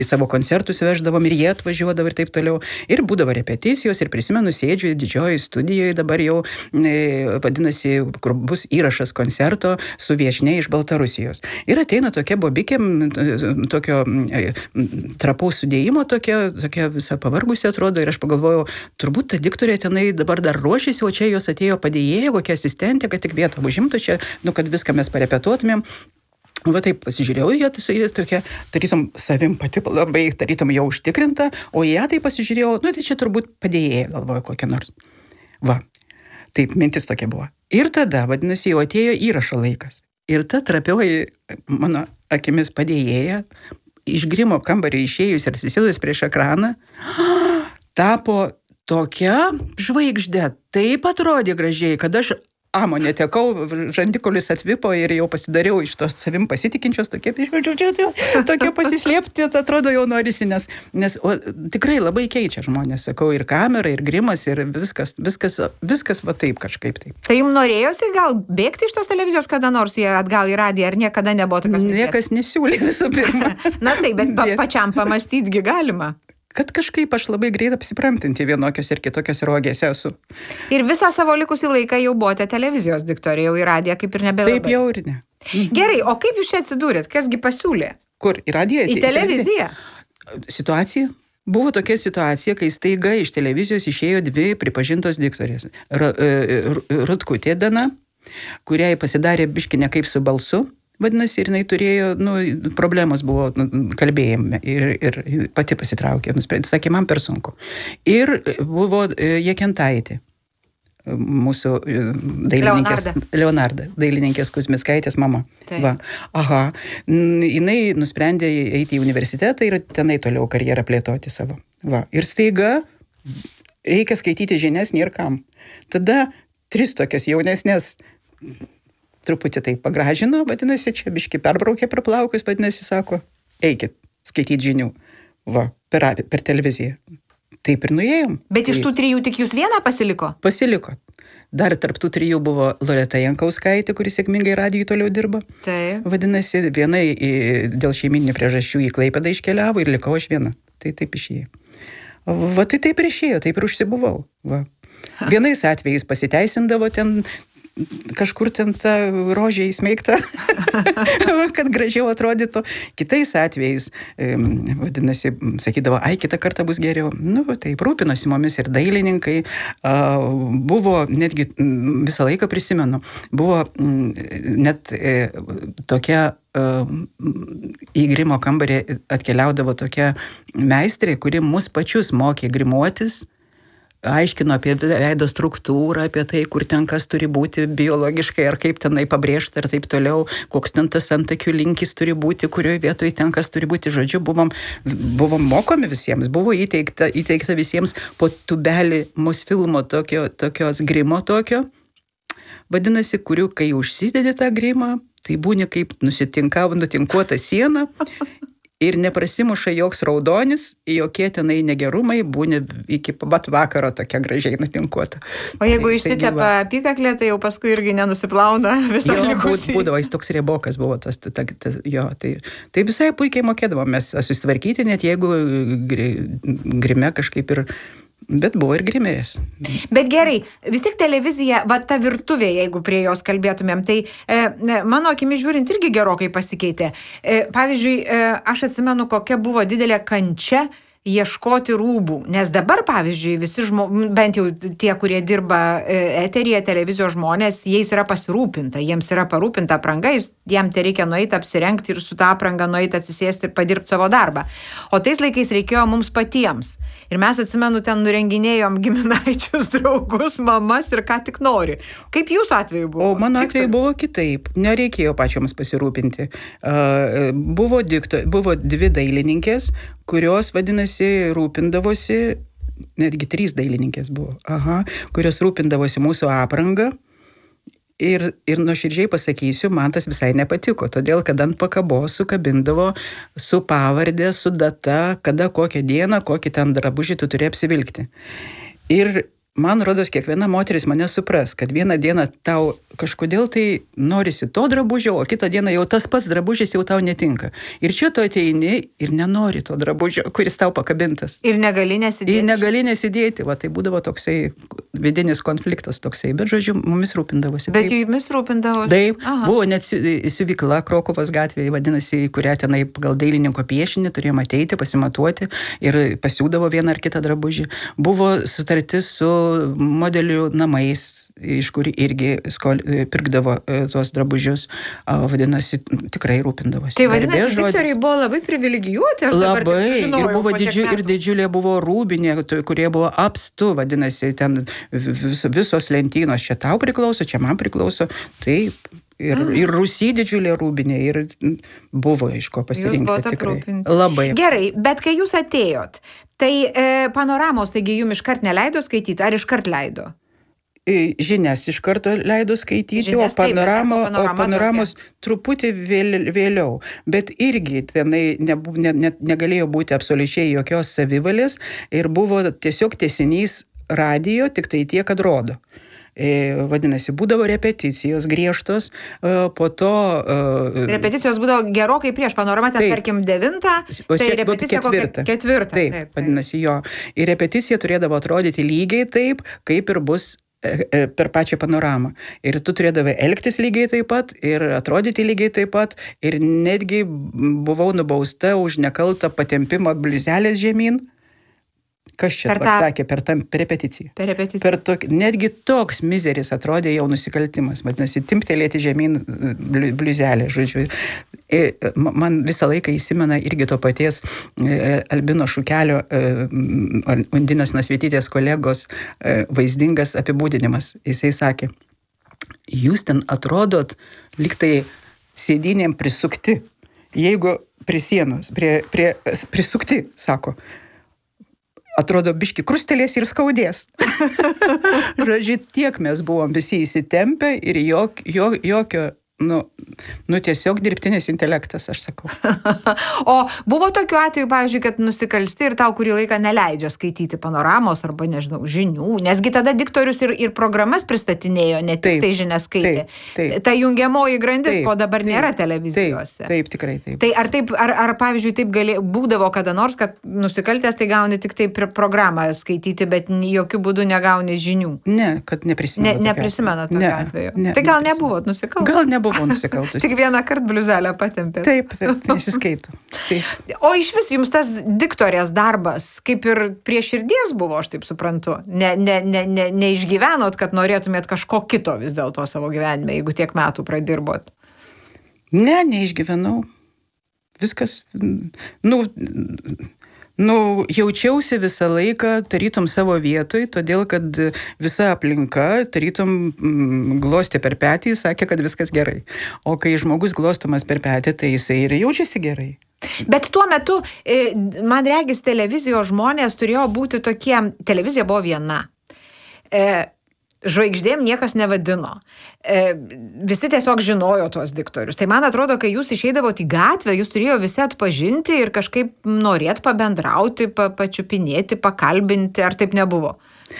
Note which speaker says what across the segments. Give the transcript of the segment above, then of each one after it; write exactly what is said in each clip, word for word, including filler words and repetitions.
Speaker 1: į savo koncertus veždavom ir jie atvažiuodavo ir taip toliau. Ir būdavo repeticijos ir prisimenu, sėdžiu didžioji studijoje, dabar jau e, vadinasi, kur bus įrašas koncerto su viešnia iš Baltarusijos. Ir ateina tokia bobikė, tokio e, trapaus sudėjimo, tokia, tokia visa pavargusi atrodo ir aš pagalvojau, turbūt ta diktorė tenai dabar dar ruošiasi, o čia jos atėjo padėjėja, kokia asistentė, kad tik vietą užimtų čia, nu, kad viską mes parepetuotumėm. Va taip pasižiūrėjau, jie, jie tokia, tarytum, savim pati labai, tarytum, jau užtikrinta, o ją tai pasižiūrėjau, nu, tai čia turbūt padėjėja, galvoju, kokia nors. Va, taip, mintis tokia buvo. Ir tada, vadinasi, jau atėjo įrašo laikas. Ir ta trapioji, mano akimis padėjėja, iš grimo kambario išėjus ir susėdus prieš ekraną, tapo tokia žvaigždė, taip atrodė gražiai, kad aš amo netekau, žandikolis atvipo ir jau pasidariau iš tos savim pasitikinčios, tokie, tokie pasislėpti, atrodo jau norisi, nes, nes o, tikrai labai keičia žmonės, sakau, ir kamera, ir grimas, ir viskas, viskas, viskas va taip kažkaip taip.
Speaker 2: Tai jums norėjosi gal bėgti iš tos televizijos kada nors į atgal į radiją, ar niekada nebuvo tokios minties?
Speaker 1: Niekas nesiūlė visų pirma.
Speaker 2: Na taip, bet pa, pačiam pamastytgi galima.
Speaker 1: Kad kažkaip aš labai greit apsiprantanti vienokios ir kitokios rogėse esu.
Speaker 2: Ir visą savo likusį laiką jau buvote televizijos diktorė, jau į radiją kaip ir nebelabai.
Speaker 1: Taip jau ir ne.
Speaker 2: Gerai, o kaip jūs čia atsidūrėt? Kasgi pasiūlė?
Speaker 1: Kur? Į radiją?
Speaker 2: Į televiziją?
Speaker 1: Situacija? Buvo tokia situacija, kai staiga iš televizijos išėjo dvi pripažintos diktorės. Rutkutė Dana, kuriai pasidarė biški ne kaip su balsu, vadinasi, ir jinai turėjo, nu, problemos buvo nu, kalbėjime ir, ir pati pasitraukė, nusprendė, sakė, man per sunku. Ir buvo Jekentaitė, mūsų dailininkės,
Speaker 2: Leonarda,
Speaker 1: Leonarda dailininkės Kuzmickaitės mama.
Speaker 2: Taip.
Speaker 1: Va. Aha. Jinai nusprendė eiti į universitetą ir tenai toliau karjerą plėtoti savo. Va. Ir staiga reikia skaityti žinias nėr kam. Tada tris tokias jaunesnės truputį tai pagražino, vadinasi, čia biški perbraukė per plaukus, vadinasi, sako, eikit, skaityti žinių, va, per, per televiziją. Taip ir nuėjom.
Speaker 2: Bet iš tų trijų tik jūs vieną pasiliko?
Speaker 1: Pasiliko. Dar tarp tų trijų buvo Loreta Jankauskaitė, kuris sėkmingai radijui toliau dirba.
Speaker 2: Taip.
Speaker 1: Vadinasi, vienai dėl šeiminių priežasčių į Klaipėdą iškeliavo ir likau aš viena. Tai taip išėjo. Va, tai taip ir išėjo, taip ir užsibuvau. Va. Vienais atvejais pasiteisindavo ten kažkur ten ta rožė įsmeigta, kad gražiau atrodytų. Kitais atvejais, vadinasi, sakydavo, ai, kitą kartą bus geriau. Nu, taip, rūpinosi mumis ir dailininkai. Buvo, netgi visą laiką prisimenu, buvo net tokia į grimo kambarį atkeliaudavo tokia meistrė, kuri mus pačius mokė grimuotis, aiškino apie veido struktūrą, apie tai, kur ten kas turi būti biologiškai, ar kaip tenai pabrėžta, ir taip toliau, koks ten tas antakių linkis turi būti, kurioje vietoje ten kas turi būti. Žodžiu, buvom, buvom mokomi visiems, buvo įteikta, įteikta visiems po tubelį mūsų filmo tokio, tokios grimo tokio. Vadinasi, kurių, kai užsidedi tą grimą, tai būni kaip nusitinkavo, nutinkuota siena. Ir neprasimuša joks raudonis, jokie tenai negerumai, būni iki pat vakaro tokia gražiai nutinkuota.
Speaker 2: O jeigu tai, išsitepa apykaklę, tai jau paskui irgi nenusiplauna visą likusį.
Speaker 1: Būdavo, jis toks riebokas buvo tas, ta, ta, ta, jo, tai, tai visai puikiai mokėdavom mes susitvarkyti, net jeigu grime kažkaip ir... Bet buvo ir grimerės.
Speaker 2: Bet gerai, vis tik televizija, va ta virtuvė, jeigu prie jos kalbėtumėm, tai e, mano akimi žiūrint irgi gerokai pasikeitė. E, pavyzdžiui, e, aš atsimenu, kokia buvo didelė kančia ieškoti rūbų, nes dabar, pavyzdžiui, visi žmonės, bent jau tie, kurie dirba eteryje, televizijos žmonės, jais yra pasirūpinta, jiems yra parūpinta apranga, jiem tai reikia nueiti apsirengti ir su tą apranga nueiti atsisėsti ir padirbti savo darbą. O tais laikais reikėjo mums patiems. Ir mes, atsimenu, ten nurenginėjom giminaičius, draugus, mamas ir ką tik nori. Kaip jūsų atveju buvo?
Speaker 1: O mano atveju buvo kitaip. Nereikėjo pačioms pasirūpinti. Uh, buvo, dikto, buvo dvi dailininkės, kurios, vadinasi, rūpindavosi, netgi trys dailininkės buvo, aha, kurios rūpindavosi mūsų aprangą. Ir, ir nuoširdžiai pasakysiu, man tas visai nepatiko, todėl, kad ant pakabos sukabindavo su pavardė, su data, kada kokią dieną, kokį ten drabužį tu turi apsivilkti. Ir man rodos, kiekviena moteris mane supras, kad vieną dieną tau kažkodėl tai norisi to drabužio, o kitą dieną jau tas pats drabužis jau tau netinka. Ir čia tu ateini ir nenori to drabužio, kuris tau pakabintas.
Speaker 2: Ir negali nesidėti.
Speaker 1: Ir negali nesidėti. Va, tai būdavo toksai vidinis konfliktas toksai. Bet, žodžiu, mumis rūpindavosi.
Speaker 2: Bet jumis rūpindavosi?
Speaker 1: Taip. Aha. Buvo net siuvykla Krokuvos gatvėje, vadinasi, kurią tenai pagal dailininko piešinį turėjome ateiti, pasimatuoti ir pasiūdavo vieną ar kitą drabužį. Buvo sutartis su modelių namais, iš kur irgi skol, pirkdavo tuos drabužius, vadinasi, tikrai rūpindavosi.
Speaker 2: Tai vadinasi, diktoriai buvo labai privilegijuoti, aš dabar
Speaker 1: labai,
Speaker 2: tik sužinojau.
Speaker 1: Ir buvo didžiu, ir didžiulė buvo rūbinė, kurie buvo apstu, vadinasi, ten vis, visos lentynos, čia tau priklauso, čia man priklauso, taip. Ir, mm. ir Rusy didžiulė rūbinė, ir buvo iš ko pasirinkti tikrai. Labai.
Speaker 2: Gerai, bet kai jūs atėjot, tai e, panoramos, taigi jums iškart neleido skaityti, ar iškart leido?
Speaker 1: Žinias iš karto leido skaityti, Žinias, o, panoramo, taip, panorama, o panoramos tokia. Truputį vėl, vėliau. Bet irgi tenai ne, ne, ne, negalėjo būti absoliučiai jokios savivalės ir buvo tiesiog tęsinys radijo, tik tai tiek, kad rodo. Vadinasi, būdavo repeticijos griežtos, po to...
Speaker 2: Repeticijos būdavo gerokai prieš panoramą, ten taip, tarkim devintą, tai repeticija
Speaker 1: ketvirtą.
Speaker 2: ketvirtą.
Speaker 1: Taip, taip, vadinasi, jo. Ir repeticija turėdavo atrodyti lygiai taip, kaip ir bus per pačią panoramą. Ir tu turėdavai elgtis lygiai taip pat ir atrodyti lygiai taip pat. Ir netgi buvau nubausta už nekaltą patempimą bliuzelės žemyn. Kas čia tą... sakė per, tam, per repeticiją?
Speaker 2: Per repeticiją.
Speaker 1: Per tok, netgi toks mizeris atrodė jau nusikaltimas. Vadinasi, timptelėti žemyn bliuzelę, žodžiu. Man visą laiką įsimena irgi to paties Albino Šukelio, Undinos Nasvytytės kolegos vaizdingas apibūdinimas. Jisai sakė, jūs ten atrodot lyg tai sėdynėm prisukti. Jeigu prie sienos, prie, prie, prisukti, sako, atrodo, biški krustelės ir skaudės. Žodžiu, tiek mes buvom visi įsitempę ir jok, jok, jokio, nu, nu, tiesiog dirbtinis intelektas, aš sakau.
Speaker 2: O buvo tokiu atveju, pavyzdžiui, kad nusikalsti ir tau kurį laiką neleidžia skaityti panoramos arba, nežinau, žinių, nesgi tada diktorius ir, ir programas pristatinėjo, ne tik taip, tai žinias skaitė. Taip, taip. Ta jungiamoji grandis, taip, ko dabar taip, nėra televizijose.
Speaker 1: Taip, taip, tikrai taip.
Speaker 2: Tai ar, taip, ar, ar pavyzdžiui, taip gali, būdavo kada nors, kad nusikaltęs tai gauni tik taip programą skaityti, bet jokių būdų negauni žinių?
Speaker 1: Ne, kad neprisimenu.
Speaker 2: Ne, neprisimena tokio
Speaker 1: ne,
Speaker 2: atveju.
Speaker 1: Ne,
Speaker 2: tai gal nebuvot nusikaltęs?
Speaker 1: Gal nebuvot nusikaltus.
Speaker 2: Tik vieną kartą bliuzelę patempė.
Speaker 1: Taip, taip, nesiskaito. Taip.
Speaker 2: O iš vis jums tas diktorės darbas, kaip ir prie širdies buvo, aš taip suprantu. Ne, ne, ne, ne, neišgyvenot, kad norėtumėt kažko kito vis dėlto savo gyvenime, jeigu tiek metų pradirbot?
Speaker 1: Ne, neišgyvenau. Viskas, nu... Nu, jaučiausi visą laiką tarytum savo vietoj, todėl, kad visa aplinka tarytum mm, glostė per petį, sakė, kad viskas gerai. O kai žmogus glostomas per petį, tai jisai ir jaučiasi gerai.
Speaker 2: Bet tuo metu, man regis, televizijos žmonės turėjo būti tokie, televizija buvo viena. E, žvaigždėm niekas nevadino. E, visi tiesiog žinojo tuos diktorius. Tai man atrodo, kai jūs išeidavote į gatvę, jūs turėjo visi atpažinti ir kažkaip norėt pabendrauti, pa, pačiupinėti, pakalbinti, ar taip nebuvo?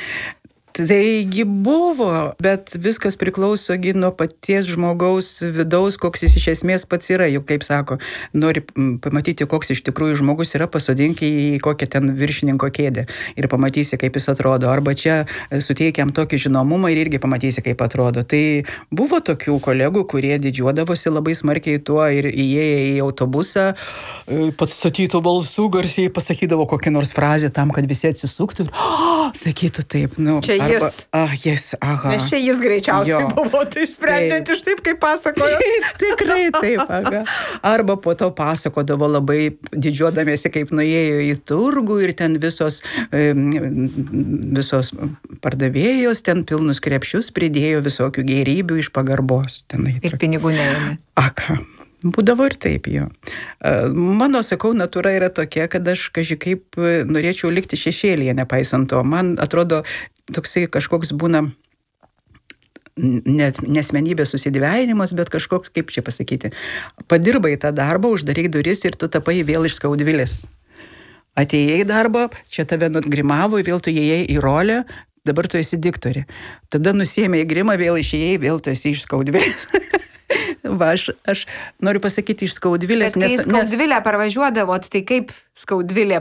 Speaker 1: Taigi buvo, bet viskas priklauso nuo paties žmogaus vidaus, koks jis iš esmės pats yra. Juk, kaip sako, nori pamatyti, koks iš tikrųjų žmogus yra, pasodink į kokią ten viršininko kėdę ir pamatysi, kaip jis atrodo. Arba čia suteikiam tokį žinomumą ir irgi pamatysi, kaip atrodo. Tai buvo tokių kolegų, kurie didžiuodavosi labai smarkiai tuo ir įėję į autobusą, pats statytų balsų, garsiai pasakydavo kokią nors frazę tam, kad visi atsisuktų ir oh, sakytų taip. Nu,
Speaker 2: čia
Speaker 1: arba,
Speaker 2: jis.
Speaker 1: Ah, jis, aha.
Speaker 2: Nes čia jis greičiausiai jo. Buvo, tai sprendžiant taip. Iš taip, kaip pasakojo.
Speaker 1: Tikrai taip, aha. Arba po to pasakodavo labai didžiuodamėsi, kaip nuėjo į turgų ir ten visos, visos pardavėjos ten pilnus krepšius pridėjo visokių gėrybių iš pagarbos. Tenai.
Speaker 2: Ir pinigų neėmė.
Speaker 1: Aka. Būdavo ir taip jo. Mano, sakau, natūra yra tokia, kad aš kažkai kaip norėčiau likti šešėlyje, nepaisant to. Man atrodo, toksai kažkoks būna net nesmenybės susidvejinimas, bet kažkoks, kaip čia pasakyti, padirbai tą darbą, uždaryk duris ir tu tapai vėl iš skaudvilės. Atėjai į darbą, čia tave nutgrimavo, vėl tu įėjai į rolę, dabar tu esi diktorė. Tada nusiėmė į grimą, vėl išėjai, vėl tu esi iš Skaudvilės. Va, aš, aš noriu pasakyti iš Skaudvilės.
Speaker 2: Bet kai nes, Skaudvilę nes... parvažiuodavot, tai kaip Skaudvilė